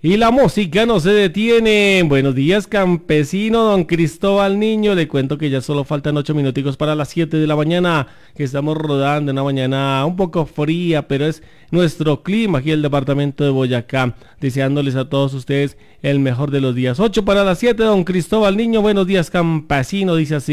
Y la música no se detiene. Buenos días, campesino, don Cristóbal Niño. Le cuento que ya solo faltan 8 minuticos para las 7 de la mañana, que estamos rodando una mañana un poco fría, pero es nuestro clima aquí en el departamento de Boyacá. Deseándoles a todos ustedes el mejor de los días. 8 para las 7, don Cristóbal Niño. Buenos días, campesino, dice así.